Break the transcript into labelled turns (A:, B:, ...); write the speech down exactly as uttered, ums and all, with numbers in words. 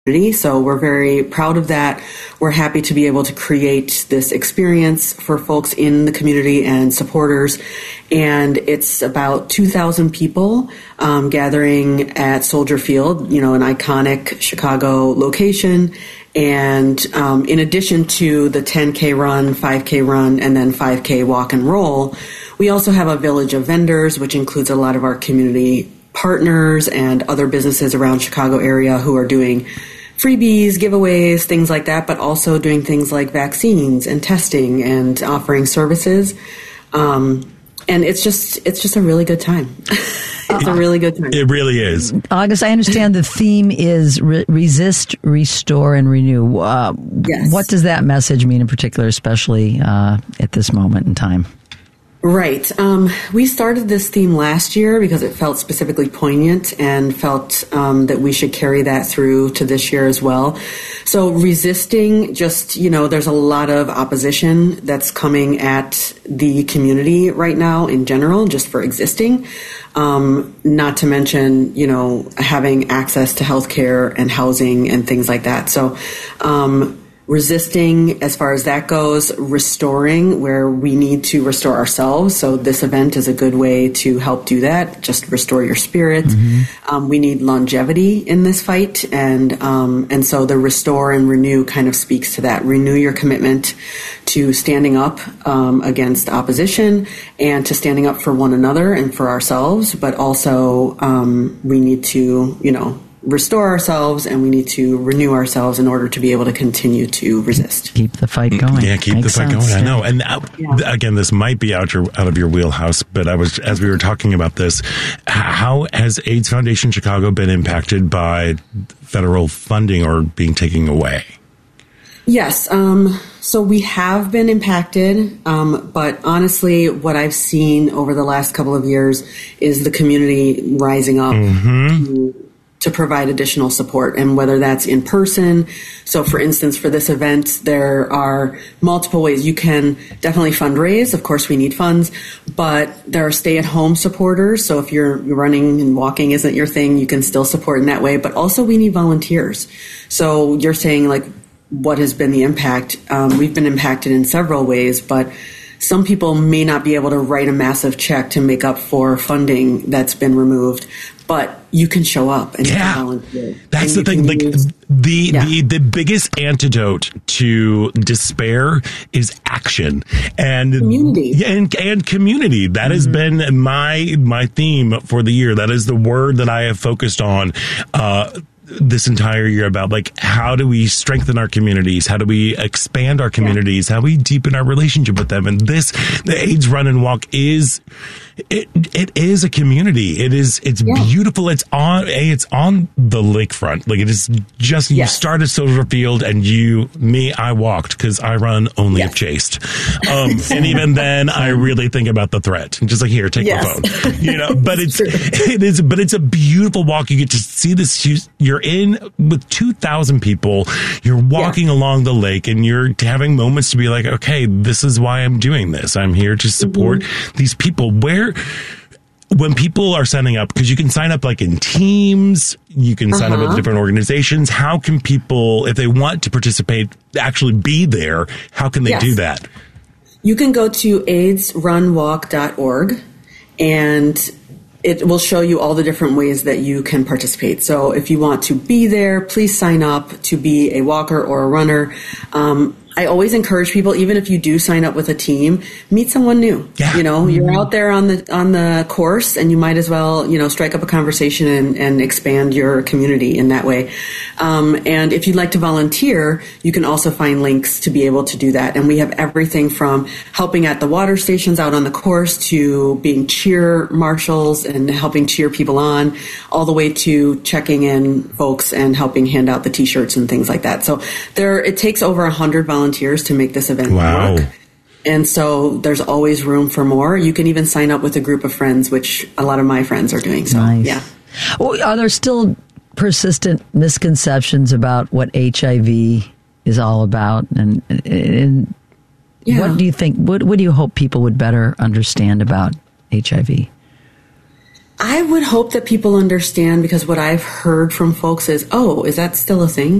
A: So we're very proud of that. We're happy to be able to create this experience for folks in the community and supporters. And it's about two thousand people um, gathering at Soldier Field, you know, an iconic Chicago location. And um, in addition to the ten K run, five K run, and then five K walk and roll, we also have a village of vendors, which includes a lot of our community partners and other businesses around Chicago area who are doing freebies, giveaways, things like that, but also doing things like vaccines and testing and offering services. Um, and it's just it's just a really good time. It's a really good time.
B: It really is.
C: August, I understand the theme is re- resist, restore, and renew. Uh,
A: yes.
C: What does that message mean in particular, especially uh, at this moment in time?
A: Right. Um, we started this theme last year because it felt specifically poignant and felt um, that we should carry that through to this year as well. So resisting, just, you know, there's a lot of opposition that's coming at the community right now in general, just for existing. Um, not to mention, you know, having access to healthcare and housing and things like that. So, um, resisting as far as that goes, restoring where we need to restore ourselves. So this event is a good way to help do that. Just restore your spirit. Mm-hmm. Um, we need longevity in this fight. And, um, and so the restore and renew kind of speaks to that. Renew your commitment to standing up, um, against opposition and to standing up for one another and for ourselves. But also, um, we need to, you know, restore ourselves and we need to renew ourselves in order to be able to continue to resist.
C: Keep the fight going.
B: Yeah, keep Makes the fight sense, going. Yeah. I know. And uh, yeah. again, this might be out your out of your wheelhouse, but I was as we were talking about this, how has AIDS Foundation Chicago been impacted by federal funding or being taken away?
A: Yes. Um, so we have been impacted, um, but honestly, what I've seen over the last couple of years is the community rising up mm-hmm. to to provide additional support, and whether that's in person. So for instance, for this event, there are multiple ways you can definitely fundraise. Of course, we need funds, but there are stay-at-home supporters. So if you're running and walking isn't your thing, you can still support in that way. But also we need volunteers. So you're saying, like, what has been the impact? Um, we've been impacted in several ways, but some people may not be able to write a massive check to make up for funding that's been removed, but you can show up and
B: yeah.
A: volunteer.
B: That's
A: and
B: the thing. Like
A: use,
B: the,
A: yeah.
B: the the biggest antidote to despair is action and
A: community.
B: And and community. That mm-hmm. has been my my theme for the year. That is the word that I have focused on. Uh, this entire year about, like, how do we strengthen our communities? How do we expand our communities? Yeah. How do we deepen our relationship with them? And this, the AIDS Run and Walk is, it it is a community. It is, it's yeah. beautiful. It's on, a, it's on the lakefront. Like, it is just, you yes. start at Soldier Field and you, me, I walked because I run only yes. if chased. Um, and even then I really think about the threat. Just like, here, take yes. my phone, you know, but it's, it's it is, but it's a beautiful walk. You get to see this, you're in with two thousand people, you're walking yeah. along the lake and you're having moments to be like, okay, this is why I'm doing this. I'm here to support mm-hmm. these people. Where, when people are signing up, because you can sign up like in teams, you can sign uh-huh. up with different organizations. How can people, if they want to participate, actually be there? How can they yes. do that?
A: You can go to AIDS run walk dot org and it will show you all the different ways that you can participate. So if you want to be there, please sign up to be a walker or a runner. Um, I always encourage people, even if you do sign up with a team, meet someone new.
B: Yeah.
A: You know, you're out there on the on the course and you might as well, you know, strike up a conversation and, and expand your community in that way. Um, and if you'd like to volunteer, you can also find links to be able to do that. And we have everything from helping at the water stations out on the course to being cheer marshals and helping cheer people on, all the way to checking in folks and helping hand out the T-shirts and things like that. So there, it takes over a hundred volunteers volunteers to make this event
B: wow.
A: work. And so there's always room for more. You can even sign up with a group of friends, which a lot of my friends are doing. So,
C: nice.
A: yeah.
C: Well, are there still persistent misconceptions about what H I V is all about? And, and yeah. what do you think, what, what do you hope people would better understand about H I V?
A: I would hope that people understand, because what I've heard from folks is, oh, is that still a thing?